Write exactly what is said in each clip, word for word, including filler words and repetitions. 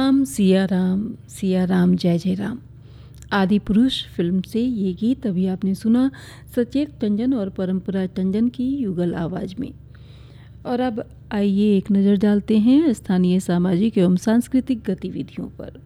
राम सिया राम सिया राम जय जय राम। आदि पुरुष फिल्म से ये गीत अभी आपने सुना सचेत टंडन और परंपरा टंडन की युगल आवाज़ में। और अब आइए एक नज़र डालते हैं स्थानीय सामाजिक एवं सांस्कृतिक गतिविधियों पर।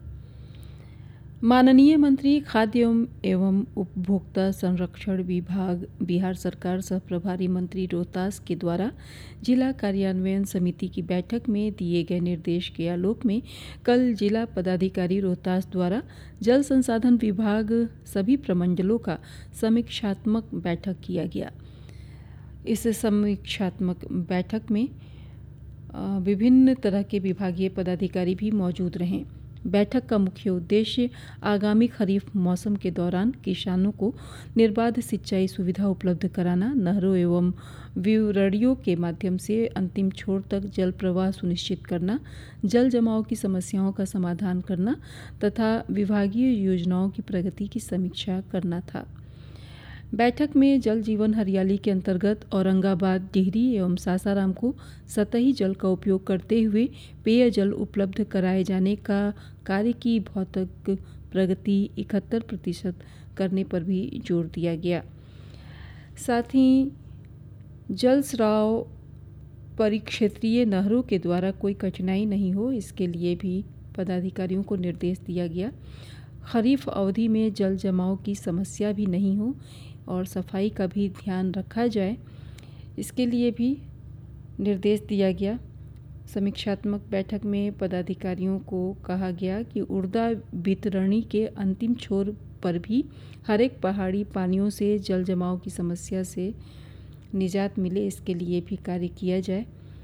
माननीय मंत्री खाद्य एवं उपभोक्ता संरक्षण विभाग बिहार सरकार सह प्रभारी मंत्री रोहतास के द्वारा जिला कार्यान्वयन समिति की बैठक में दिए गए निर्देश के आलोक में कल जिला पदाधिकारी रोहतास द्वारा जल संसाधन विभाग सभी प्रमंडलों का समीक्षात्मक बैठक किया गया। इस समीक्षात्मक बैठक में विभिन्न तरह के विभागीय पदाधिकारी भी मौजूद रहे। बैठक का मुख्य उद्देश्य आगामी खरीफ मौसम के दौरान किसानों को निर्बाध सिंचाई सुविधा उपलब्ध कराना, नहरों एवं व्यूरड़ियों के माध्यम से अंतिम छोर तक जल प्रवाह सुनिश्चित करना, जल जमाव की समस्याओं का समाधान करना तथा विभागीय योजनाओं की प्रगति की समीक्षा करना था। बैठक में जल जीवन हरियाली के अंतर्गत औरंगाबाद, डिहरी एवं सासाराम को सतही जल का उपयोग करते हुए पेयजल उपलब्ध कराए जाने का कार्य की भौतिक प्रगति इकहत्तर प्रतिशत करने पर भी जोर दिया गया। साथ ही जल स्राव परिक्षेत्रीय नहरों के द्वारा कोई कठिनाई नहीं हो, इसके लिए भी पदाधिकारियों को निर्देश दिया गया। खरीफ अवधि में जल जमाव की समस्या भी नहीं हो और सफाई का भी ध्यान रखा जाए, इसके लिए भी निर्देश दिया गया। समीक्षात्मक बैठक में पदाधिकारियों को कहा गया कि उर्दा वितरणी के अंतिम छोर पर भी हर एक पहाड़ी पानियों से जल जमाव की समस्या से निजात मिले, इसके लिए भी कार्य किया जाए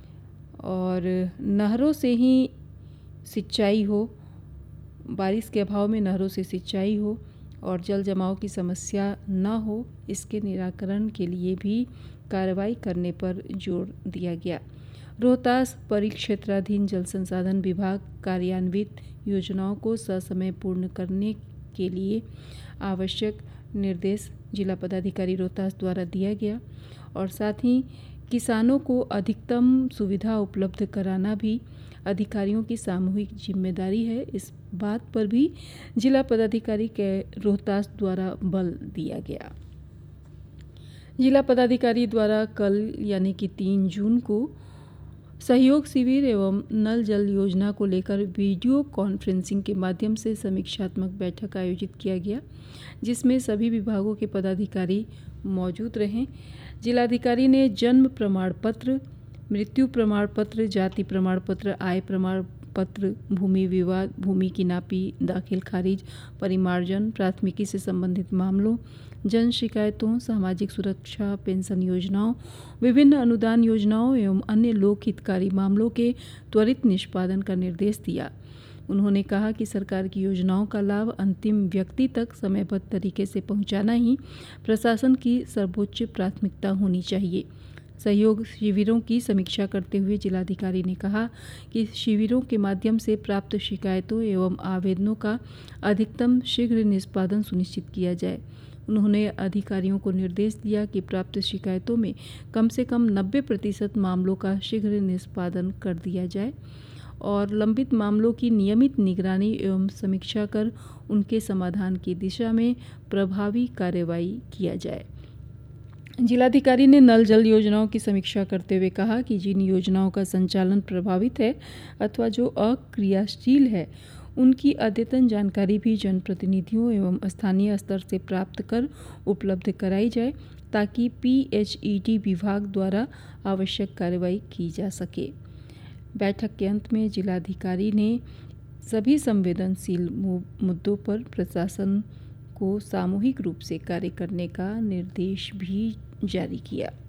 और नहरों से ही सिंचाई हो, बारिश के अभाव में नहरों से सिंचाई हो और जल जमाव की समस्या न हो, इसके निराकरण के लिए भी कार्रवाई करने पर जोर दिया गया। रोहतास परिक्षेत्राधीन जल संसाधन विभाग कार्यान्वित योजनाओं को ससमय पूर्ण करने के लिए आवश्यक निर्देश जिला पदाधिकारी रोहतास द्वारा दिया गया और साथ ही किसानों को अधिकतम सुविधा उपलब्ध कराना भी अधिकारियों की सामूहिक जिम्मेदारी है। इस बात पर भी जिला पदाधिकारी के रोहतास द्वारा बल दिया गया। जिला पदाधिकारी द्वारा कल यानी कि तीन जून को सहयोग शिविर एवं नल जल योजना को लेकर वीडियो कॉन्फ्रेंसिंग के माध्यम से समीक्षात्मक बैठक आयोजित किया गया, जिसमें सभी विभागों के पदाधिकारी मौजूद रहे। जिलाधिकारी ने जन्म प्रमाण पत्र, मृत्यु प्रमाण पत्र, जाति प्रमाण पत्र, आय प्रमाण पत्र, भूमि विवाद, भूमि की नापी, दाखिल खारिज, परिमार्जन, प्राथमिकी से संबंधित मामलों, जन शिकायतों, सामाजिक सुरक्षा पेंशन योजनाओं, विभिन्न अनुदान योजनाओं एवं अन्य लोक हितकारी मामलों के त्वरित निष्पादन का निर्देश दिया। उन्होंने कहा कि सरकार की योजनाओं का लाभ अंतिम व्यक्ति तक समयबद्ध तरीके से पहुंचाना ही प्रशासन की सर्वोच्च प्राथमिकता होनी चाहिए। सहयोग शिविरों की समीक्षा करते हुए जिलाधिकारी ने कहा कि शिविरों के माध्यम से प्राप्त शिकायतों एवं आवेदनों का अधिकतम शीघ्र निष्पादन सुनिश्चित किया जाए। उन्होंने अधिकारियों को निर्देश दिया कि प्राप्त शिकायतों में कम से कम नब्बे प्रतिशत मामलों का शीघ्र निष्पादन कर दिया जाए और लंबित मामलों की नियमित निगरानी एवं समीक्षा कर उनके समाधान की दिशा में प्रभावी कार्यवाही किया जाए। जिलाधिकारी ने नल जल योजनाओं की समीक्षा करते हुए कहा कि जिन योजनाओं का संचालन प्रभावित है अथवा जो अक्रियाशील है, उनकी अद्यतन जानकारी भी जनप्रतिनिधियों एवं स्थानीय स्तर से प्राप्त कर उपलब्ध कराई जाए ताकि पीएचईडी विभाग द्वारा आवश्यक कार्रवाई की जा सके। बैठक के अंत में जिलाधिकारी ने सभी संवेदनशील मुद्दों पर प्रशासन को सामूहिक रूप से कार्य करने का निर्देश भी जारी किया।